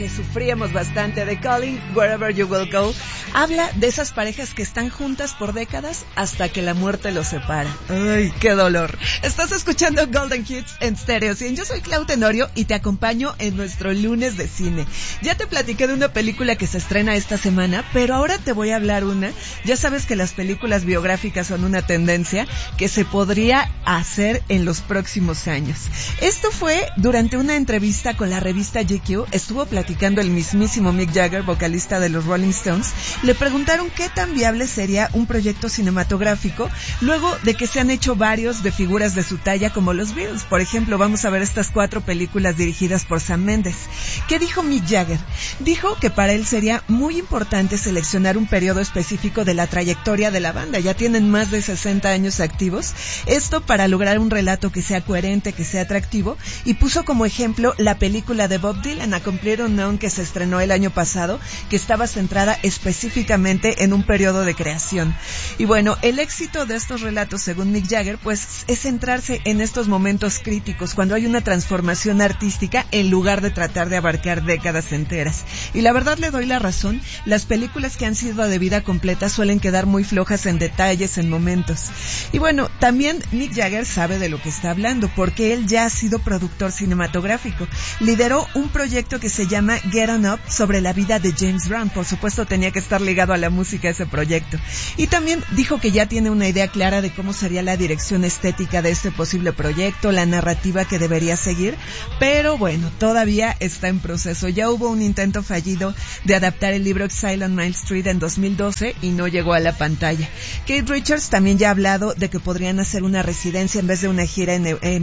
Sufríamos bastante de Calling Wherever You Will Go. Habla de esas parejas que están juntas por décadas hasta que la muerte los separa. ¡Ay, qué dolor! Estás escuchando Golden Hits en Stereo 100. Yo soy Clau Tenorio y te acompaño en nuestro lunes de cine. Ya te platiqué de una película que se estrena esta semana, pero ahora te voy a hablar una. Ya sabes que las películas biográficas son una tendencia que se podría hacer en los próximos años. Esto fue durante una entrevista con la revista GQ. Estuvo platicando el mismísimo Mick Jagger, vocalista de los Rolling Stones. Le preguntaron qué tan viable sería un proyecto cinematográfico luego de que se han hecho varios de figuras de su talla como los Beatles. Por ejemplo, vamos a ver estas 4 películas dirigidas por Sam Mendes. ¿Qué dijo Mick Jagger? Dijo que para él sería muy importante seleccionar un periodo específico de la trayectoria de la banda. Ya tienen más de 60 años activos. Esto para lograr un relato que sea coherente, que sea atractivo, y puso como ejemplo la película de Bob Dylan, A Complete Unknown, que se estrenó el año pasado, que estaba centrada específicamente en un periodo de creación. Y bueno, el éxito de estos relatos, según Mick Jagger, pues es centrarse en estos momentos críticos, cuando hay una transformación artística, en lugar de tratar de abarcar décadas enteras. Y la verdad le doy la razón, las películas que han sido de vida completa suelen quedar muy flojas en detalles, en momentos. Y bueno, también Mick Jagger sabe de lo que está hablando, porque él ya ha sido productor cinematográfico. Lideró un proyecto que se llama Get On Up, sobre la vida de James Brown. Por supuesto tenía que estar ligado a la música ese proyecto. Y también dijo que ya tiene una idea clara de cómo sería la dirección estética de este posible proyecto, la narrativa que debería seguir, pero bueno, todavía está en proceso. Ya hubo un intento fallido de adaptar el libro Exile on Mile Street en 2012 y no llegó a la pantalla. Keith Richards también ya ha hablado de que podrían hacer una residencia en vez de una gira,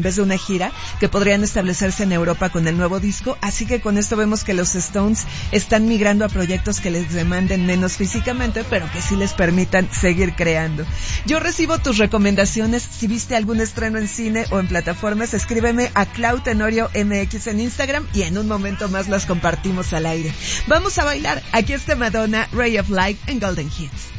que podrían establecerse en Europa con el nuevo disco, así que con esto vemos que los Stones están migrando a proyectos que les demanden menos físicamente, pero que sí les permitan seguir creando. Yo recibo tus recomendaciones. Si viste algún estreno en cine o en plataformas, escríbeme a Clau Tenorio MX en Instagram y en un momento más las compartimos al aire. Vamos a bailar. Aquí está Madonna, Ray of Light en Golden Hits.